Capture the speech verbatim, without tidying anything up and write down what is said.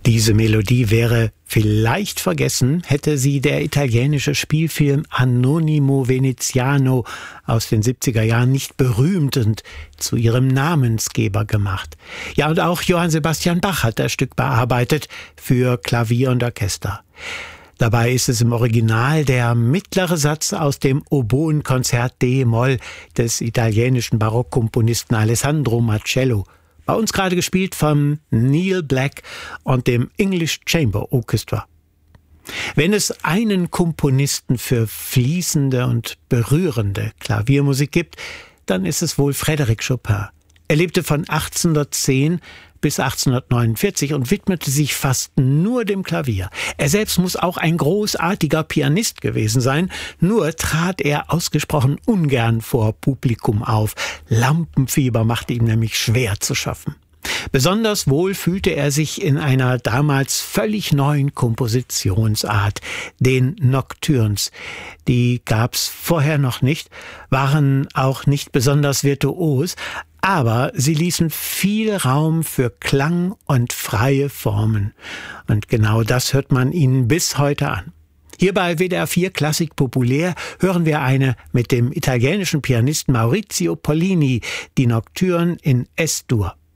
Diese Melodie wäre vielleicht vergessen, hätte sie der italienische Spielfilm Anonimo Veneziano aus den siebziger Jahren nicht berühmt und zu ihrem Namensgeber gemacht. Ja, und auch Johann Sebastian Bach hat das Stück bearbeitet für Klavier und Orchester. Dabei ist es im Original der mittlere Satz aus dem Oboenkonzert D-Moll des italienischen Barockkomponisten Alessandro Marcello. Bei uns gerade gespielt von Neil Black und dem English Chamber Orchestra. Wenn es einen Komponisten für fließende und berührende Klaviermusik gibt, dann ist es wohl Frédéric Chopin. Er lebte von achtzehnhundertzehn bis achtzehnhundertneunundvierzig und widmete sich fast nur dem Klavier. Er selbst muss auch ein großartiger Pianist gewesen sein, nur trat er ausgesprochen ungern vor Publikum auf. Lampenfieber machte ihm nämlich schwer zu schaffen. Besonders wohl fühlte er sich in einer damals völlig neuen Kompositionsart, den Nocturnes. Die gab's vorher noch nicht, waren auch nicht besonders virtuos, aber sie ließen viel Raum für Klang und freie Formen. Und genau das hört man ihnen bis heute an. Hier bei W D R vier Klassik populär hören wir eine mit dem italienischen Pianisten Maurizio Pollini, die Nocturne in Es-Dur.